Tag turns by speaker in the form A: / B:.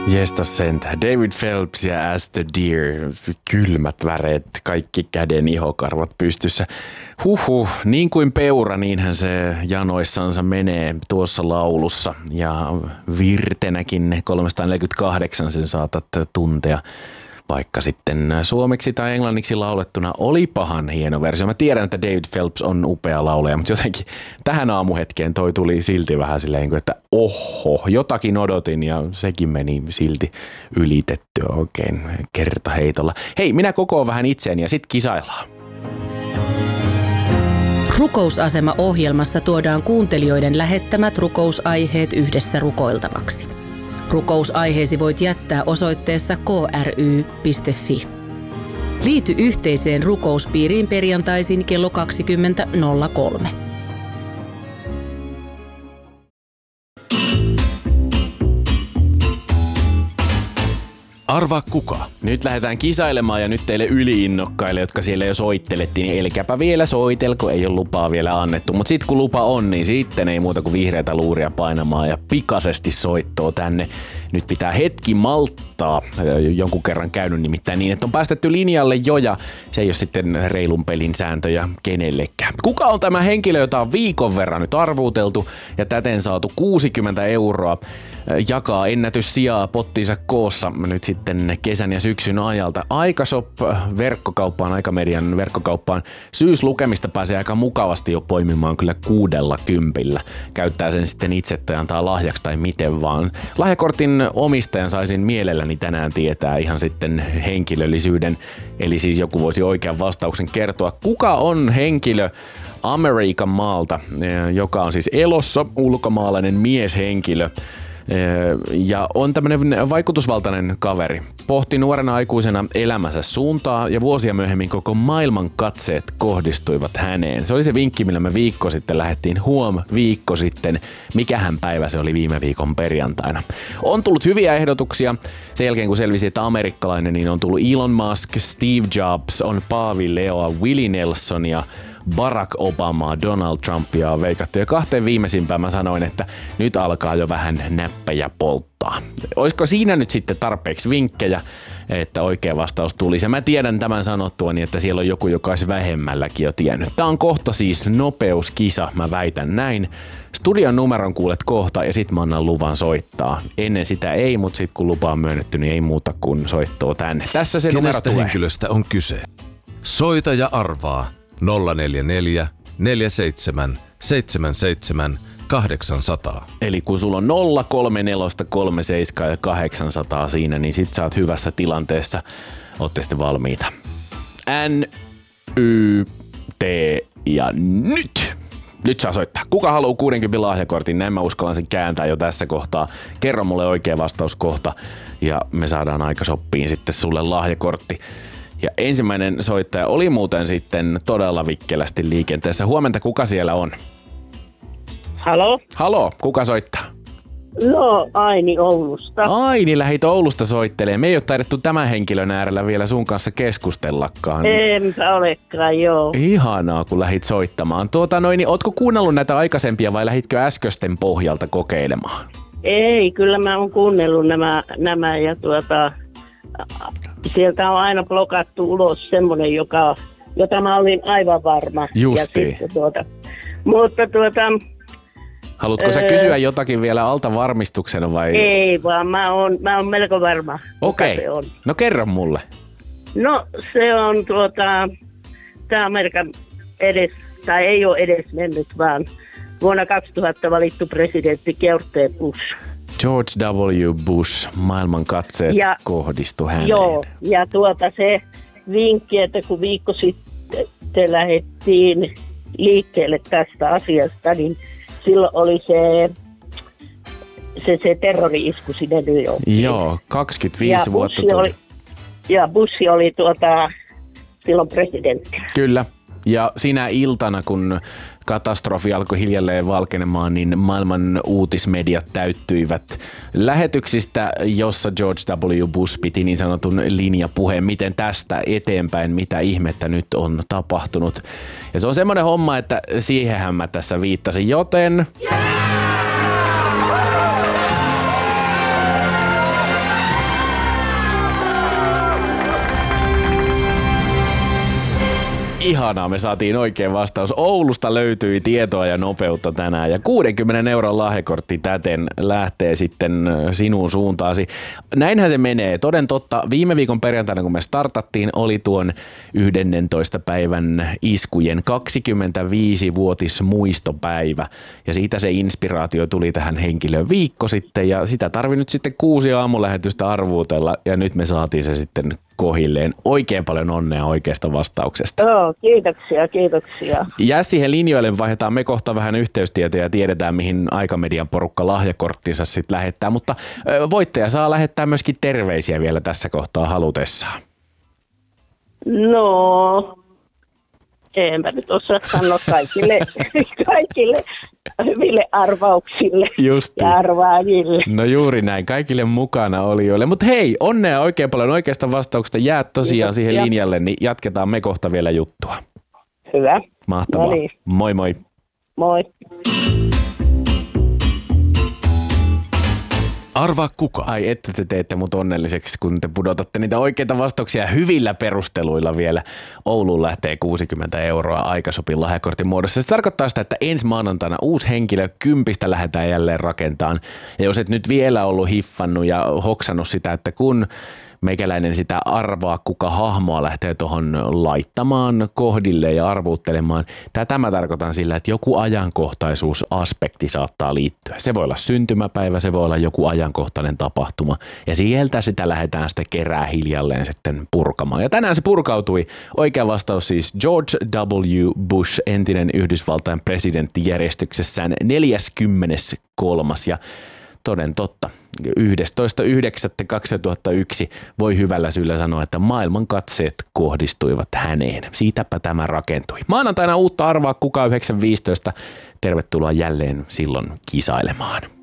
A: Jestas sentään. David Phelps ja As the Deer. Kylmät väreet, kaikki käden ihokarvat pystyssä. Huhhuh, niin kuin peura, niinhän se janoissansa menee tuossa laulussa. Ja virtenäkin 348 sen saatat tuntea. Vaikka sitten suomeksi tai englanniksi laulettuna oli pahan hieno versio. Mä tiedän, että David Phelps on upea laulaja, mutta jotenkin tähän aamuhetkeen toi tuli silti vähän silleen, että oho, jotakin odotin ja sekin meni silti ylitettyä oikein kertaheitolla. Hei, minä kokoon vähän itseäni ja sit kisaillaan.
B: Rukousasema-ohjelmassa tuodaan kuuntelijoiden lähettämät rukousaiheet yhdessä rukoiltavaksi. Rukousaiheesi voit jättää osoitteessa kry.fi. Liity yhteiseen rukouspiiriin perjantaisin kello 20.03.
C: Arvaa kuka?
A: Nyt lähdetään kisailemaan ja nyt teille yliinnokkaille, jotka siellä jo soittelettiin, niin elkäpä vielä soitelko, ei ole lupaa vielä annettu. Mutta sitten kun lupa on, niin sitten ei muuta kuin vihreätä luuria painamaan ja pikaisesti soittoo tänne. Nyt pitää hetki malttaa, jonkun kerran käynyt nimittäin niin, että on päästetty linjalle jo ja se ei ole sitten reilun pelin sääntöjä kenellekään. Kuka on tämä henkilö, jota on viikon verran nyt arvuuteltu ja täten saatu 60 euroa? Jakaa ennätyssijaa pottiinsa koossa nyt sitten kesän ja syksyn ajalta. Aikashop verkkokauppaan, Aikamedian verkkokauppaan syyslukemista pääsee aika mukavasti jo poimimaan kyllä 60. Käyttää sen sitten itse tai antaa lahjaksi tai miten vaan. Lahjakortin omistajan saisin mielelläni tänään tietää ihan sitten henkilöllisyyden. Eli siis joku voisi oikean vastauksen kertoa. Kuka on henkilö Amerikan maalta, joka on siis elossa, ulkomaalainen mieshenkilö? Ja on tämmönen vaikutusvaltainen kaveri. Pohti nuorena aikuisena elämänsä suuntaa ja vuosia myöhemmin koko maailman katseet kohdistuivat häneen. Se oli se vinkki, millä me viikko sitten lähdettiin. Viikko sitten. Mikähän päivä se oli viime viikon perjantaina. On tullut hyviä ehdotuksia. Sen jälkeen kun selvisi, että amerikkalainen, niin on tullut Elon Musk, Steve Jobs, on Paavi Leoa, Willie Nelson ja Barack Obamaa, Donald Trumpia on veikattu. Ja kahteen viimeisimpään mä sanoin, että nyt alkaa jo vähän näppejä polttaa. Olisiko siinä nyt sitten tarpeeksi vinkkejä, että oikea vastaus tulisi? Ja mä tiedän tämän sanottuani, että siellä on joku, joka olisi vähemmälläkin jo tiennyt. Tää on kohta siis nopeuskisa, mä väitän näin. Studion numeron kuulet kohta ja sit mä annan luvan soittaa. Ennen sitä ei, mutta sit kun lupa on myönnetty, niin ei muuta kuin soittoo tänne. Tässä se numero tulee.
C: Kenestä henkilöstä on kyse? Soita ja arvaa. 044 47 77 800.
A: Eli kun sulla on 034 37 ja 800 siinä, niin sit sä oot hyvässä tilanteessa. Ootte sitten valmiita. N, Y, T ja nyt! Nyt saa soittaa. Kuka haluaa 60 lahjakortin? Näin mä uskallan sen kääntää jo tässä kohtaa. Kerro mulle oikea vastaus kohta ja me saadaan Aikashoppiin sitten sulle lahjakortti. Ja ensimmäinen soittaja oli muuten sitten todella vikkelästi liikenteessä. Huomenta, kuka siellä on?
D: Halo?
A: Halo, kuka soittaa?
D: No, Aini Oulusta.
A: Aini, lähit Oulusta soittelemaan. Me ei ole taidettu tämän henkilön äärellä vielä sun kanssa keskustellakaan.
D: Enpä olekaan, joo.
A: Ihanaa, kun lähit soittamaan. Niin ootko kuunnellut näitä aikaisempia vai lähitkö äskösten pohjalta kokeilemaan?
D: Ei, kyllä mä oon kuunnellut nämä ja sieltä on aina blokattu ulos semmoinen, jota mä olin aivan varma.
A: Justiin.
D: Mutta
A: haluatko sä kysyä jotakin vielä alta varmistuksena vai?
D: Ei, vaan mä oon melko varma.
A: Okei. No kerro mulle.
D: No se on tää Amerikan ei ole edes mennyt, vaan vuonna 2000 valittu presidentti George Bush.
A: George W. Bush, maailman katseet kohdistu häneen.
D: Joo, ja se vinkki, että kun viikko sitten lähdettiin liikkeelle tästä asiasta, niin silloin oli se terrori-isku sinne New Yorkiin.
A: Joo, 25 vuotta tuli.
D: Ja Bush oli silloin presidentti.
A: Kyllä. Ja sinä iltana, kun katastrofi alkoi hiljalleen valkenemaan, niin maailman uutismediat täyttyivät lähetyksistä, jossa George W. Bush piti niin sanotun linjapuheen, miten tästä eteenpäin, mitä ihmettä nyt on tapahtunut. Ja se on semmoinen homma, että siihenhän mä tässä viittasin, joten Ihanaa, me saatiin oikein vastaus. Oulusta löytyi tietoa ja nopeutta tänään ja 60 € lahjakortti täten lähtee sitten sinun suuntaasi. Näinhän se menee. Toden totta, viime viikon perjantaina kun me startattiin, oli tuon 11. päivän iskujen 25-vuotismuistopäivä ja siitä se inspiraatio tuli tähän henkilöön viikko sitten ja sitä tarvii nyt sitten 6 aamulähetystä arvuutella ja nyt me saatiin se sitten kohilleen. Oikein paljon onnea oikeasta vastauksesta.
D: Joo, kiitoksia.
A: Jää siihen linjoille, vaihdetaan me kohta vähän yhteystietoja ja tiedetään, mihin Aikamedian porukka lahjakorttinsa sitten lähettää, mutta voittaja saa lähettää myöskin terveisiä vielä tässä kohtaa halutessaan.
D: No, enpä nyt osaa sanoa kaikille hyville arvauksille ja arvaajille.
A: No juuri näin, kaikille mukana olijoille. Mutta hei, onnea oikein paljon oikeasta vastauksesta. Jää tosiaan siihen linjalle, niin jatketaan me kohta vielä juttua.
D: Hyvä.
A: Mahtavaa.
D: Noniin.
A: Moi moi.
D: Moi.
C: Arvaa kuka.
A: Ai että te teette mut onnelliseksi, kun te pudotatte niitä oikeita vastauksia hyvillä perusteluilla vielä. Ouluun lähtee 60 € Aikasopin lahjakortin muodossa. Se tarkoittaa sitä, että ensi maanantaina uusi henkilö 10 lähdetään jälleen rakentamaan. Ja jos et nyt vielä ollut hiffannut ja hoksannut sitä, että kun meikäläinen sitä arvaa, kuka hahmoa lähtee tuohon laittamaan kohdille ja arvuuttelemaan. Tätä mä tarkoitan sillä, että joku ajankohtaisuusaspekti saattaa liittyä. Se voi olla syntymäpäivä, se voi olla joku ajankohtainen tapahtuma. Ja sieltä sitä lähdetään sitten kerää hiljalleen sitten purkamaan. Ja tänään se purkautui. Oikea vastaus siis George W. Bush, entinen Yhdysvaltain presidentti järjestyksessään 43. Ja toden totta. 11.9.2001 voi hyvällä syyllä sanoa, että maailman katseet kohdistuivat häneen. Siitäpä tämä rakentui. Maanantaina uutta arvaa kuka 9.15. Tervetuloa jälleen silloin kisailemaan.